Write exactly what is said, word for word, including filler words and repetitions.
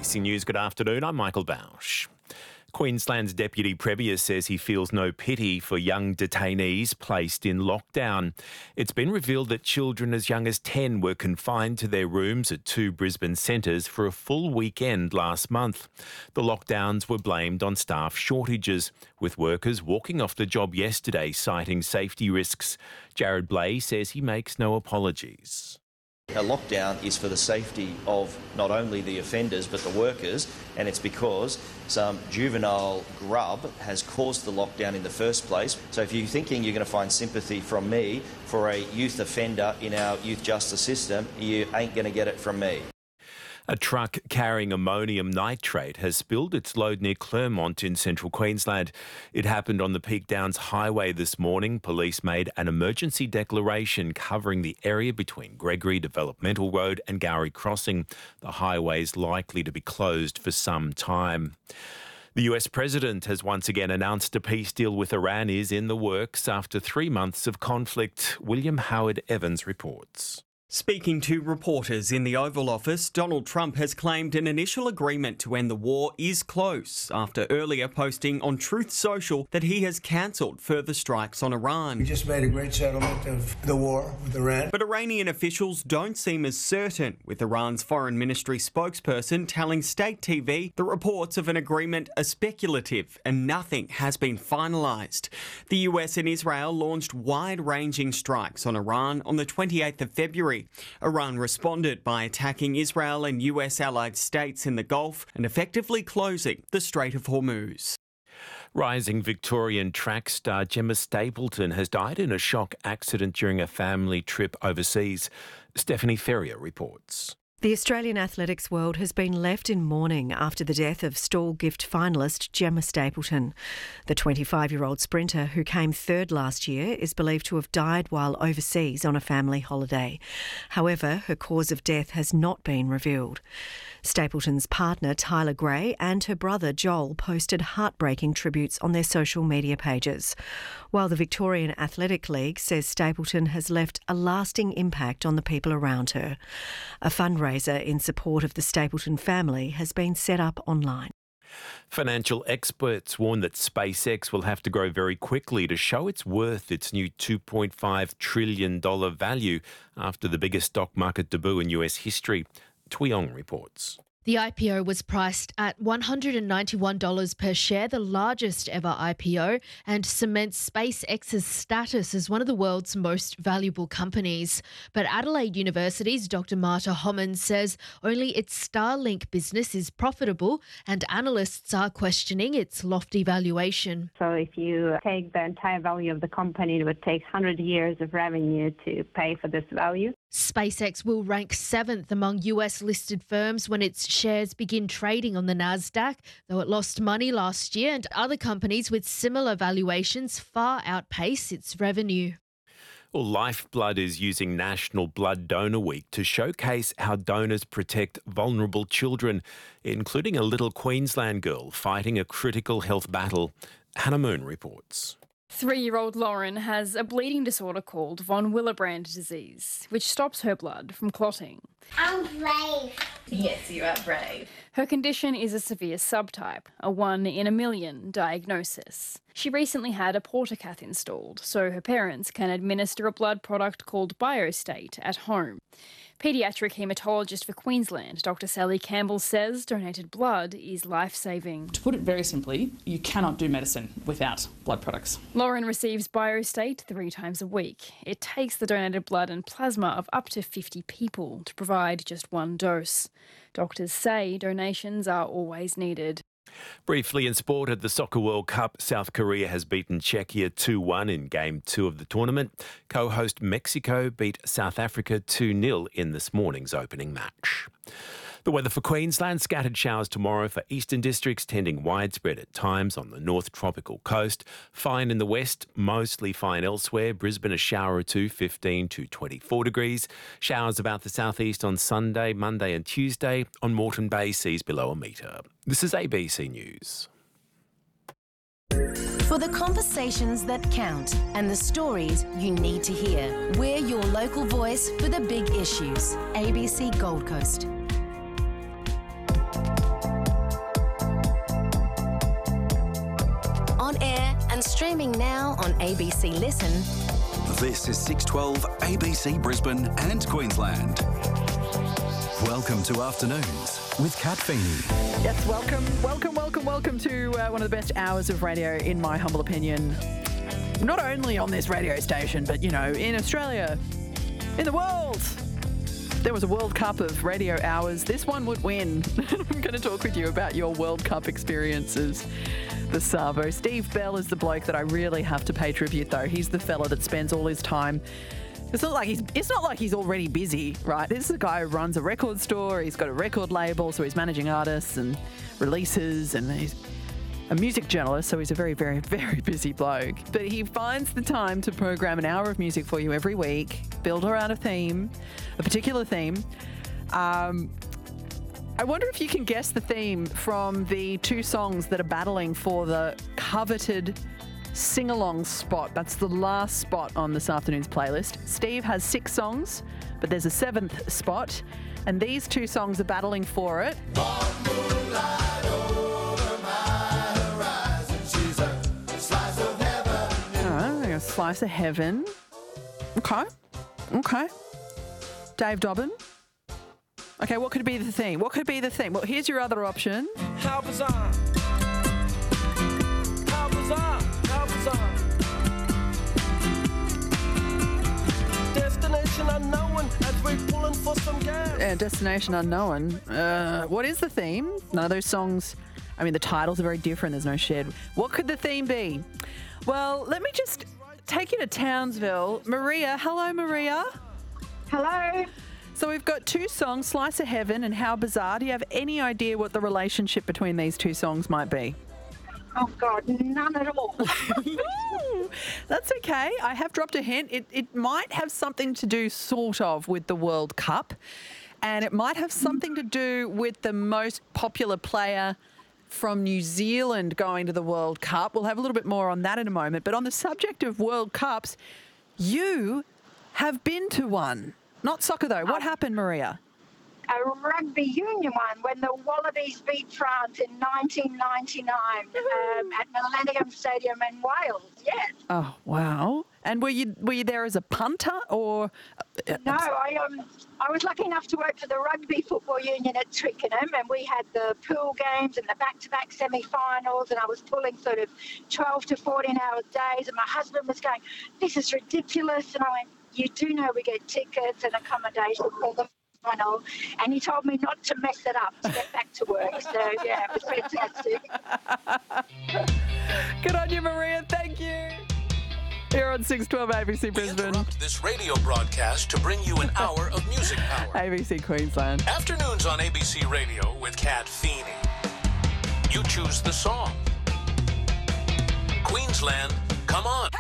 C News, good afternoon. I'm Michael Bausch. Queensland's Deputy Premier says he feels no pity for young detainees placed in lockdown. It's been revealed that children as young as ten were confined to their rooms at two Brisbane centres for a full weekend last month. The lockdowns were blamed on staff shortages, with workers walking off the job yesterday citing safety risks. Jared Blay says he makes no apologies. A lockdown is for the safety of not only the offenders but the workers, and it's because some juvenile grub has caused the lockdown in the first place. So if you're thinking you're going to find sympathy from me for a youth offender in our youth justice system, you ain't going to get it from me. A truck carrying ammonium nitrate has spilled its load near Clermont in central Queensland. It happened on the Peak Downs Highway this morning. Police made an emergency declaration covering the area between Gregory Developmental Road and Gowrie Crossing. The highway is likely to be closed for some time. The U S president has once again announced a peace deal with Iran is in the works after three months of conflict. William Howard Evans reports. Speaking to reporters in the Oval Office, Donald Trump has claimed an initial agreement to end the war is close after earlier posting on Truth Social that he has cancelled further strikes on Iran. We just made a great settlement of the war with Iran. But Iranian officials don't seem as certain, with Iran's foreign ministry spokesperson telling State T V the reports of an agreement are speculative and nothing has been finalised. The U S and Israel launched wide-ranging strikes on Iran on the twenty-eighth of February. Iran responded by attacking Israel and U S allied states in the Gulf and effectively closing the Strait of Hormuz. Rising Victorian track star Gemma Stapleton has died in a shock accident during a family trip overseas. Stephanie Ferrier reports. The Australian athletics world has been left in mourning after the death of Stall Gift finalist Gemma Stapleton. The twenty-five-year-old sprinter, who came third last year, is believed to have died while overseas on a family holiday. However, her cause of death has not been revealed. Stapleton's partner, Tyler Gray, and her brother, Joel, posted heartbreaking tributes on their social media pages, while the Victorian Athletic League says Stapleton has left a lasting impact on the people around her. A fundraiser in support of the Stapleton family has been set up online. Financial experts warn that SpaceX will have to grow very quickly to show it's worth its new two point five trillion dollars value after the biggest stock market debut in U S history. Tui Ong reports. The I P O was priced at one hundred ninety-one dollars per share, the largest ever I P O, and cements SpaceX's status as one of the world's most valuable companies. But Adelaide University's Doctor Marta Homan says only its Starlink business is profitable, and analysts are questioning its lofty valuation. So if you take the entire value of the company, it would take one hundred years of revenue to pay for this value. SpaceX will rank seventh among U S-listed firms when its shares begin trading on the Nasdaq, though it lost money last year, and other companies with similar valuations far outpace its revenue. Well, Lifeblood is using National Blood Donor Week to showcase how donors protect vulnerable children, including a little Queensland girl fighting a critical health battle. Hannah Moon reports. Three-year-old Lauren has a bleeding disorder called von Willebrand disease, which stops her blood from clotting. I'm brave. Yes, you are brave. Her condition is a severe subtype, a one in a million diagnosis. She recently had a portacath installed, so her parents can administer a blood product called Biostate at home. Paediatric haematologist for Queensland, Doctor Sally Campbell, says donated blood is life-saving. To put it very simply, you cannot do medicine without blood products. Lauren receives Biostate three times a week. It takes the donated blood and plasma of up to fifty people to provide just one dose. Doctors say donations are always needed. Briefly in sport, at the Soccer World Cup, South Korea has beaten Czechia two one in Game two of the tournament. Co-host Mexico beat South Africa two nil in this morning's opening match. The weather for Queensland, scattered showers tomorrow for eastern districts, tending widespread at times on the north tropical coast. Fine in the west, mostly fine elsewhere. Brisbane, a shower or two, fifteen to twenty-four degrees. Showers about the southeast on Sunday, Monday and Tuesday. On Moreton Bay, seas below a metre. This is A B C News. For the conversations that count and the stories you need to hear, we're your local voice for the big issues. A B C Gold Coast. Streaming now on A B C Listen. This is six twelve A B C Brisbane and Queensland. Welcome to Afternoons with Kat Feeney. Yes, welcome, welcome, welcome, welcome to uh, one of the best hours of radio, in my humble opinion. Not only on this radio station, but, you know, in Australia, in the world. There was a World Cup of radio hours. This one would win. I'm going to talk with you about your World Cup experiences. The Savo. Steve Bell is the bloke that I really have to pay tribute, though. He's the fella that spends all his time. It's not like he's it's not like he's already busy, right? This is a guy who runs a record store. He's got a record label, so he's managing artists and releases, and he's a music journalist, so he's a very, very, very busy bloke. But he finds the time to program an hour of music for you every week, build around a theme, a particular theme. Um, I wonder if you can guess the theme from the two songs that are battling for the coveted sing-along spot. That's the last spot on this afternoon's playlist. Steve has six songs, but there's a seventh spot, and these two songs are battling for it. A slice of heaven. Okay. Okay. Dave Dobbin. Okay, what could be the theme? What could be the theme? Well, here's your other option. How bizarre. How bizarre. How bizarre. Destination unknown as we're pulling for some gas. Yeah, Destination Unknown. Uh, what is the theme? None of those songs, I mean, the titles are very different. There's no shared. What could the theme be? Well, let me just take you to Townsville. Maria. Hello, Maria. Hello. So we've got two songs, Slice of Heaven and How Bizarre. Do you have any idea what the relationship between these two songs might be? Oh, God, none at all. That's okay. I have dropped a hint. It, it might have something to do, sort of, with the World Cup, and it might have something to do with the most popular player from New Zealand going to the World Cup. We'll have a little bit more on that in a moment. But on the subject of World Cups, you have been to one. Not soccer, though. What happened, Maria? A rugby union one when the Wallabies beat France in nineteen ninety-nine um, at Millennium Stadium in Wales. Yes. Oh, wow. And were you were you there as a punter or? No, I um I was lucky enough to work for the Rugby Football Union at Twickenham, and we had the pool games and the back-to-back semi-finals, and I was pulling sort of twelve to fourteen hour days, and my husband was going, "This is ridiculous," and I went, "You do know we get tickets and accommodation for the final," and he told me not to mess it up, to get back to work. So yeah, it was fantastic. Good on you, Maria. Thank you. Here on six twelve A B C Brisbane. We interrupt this radio broadcast to bring you an hour of music power. A B C Queensland. Afternoons on A B C Radio with Kat Feeney. You choose the song. Queensland, come on.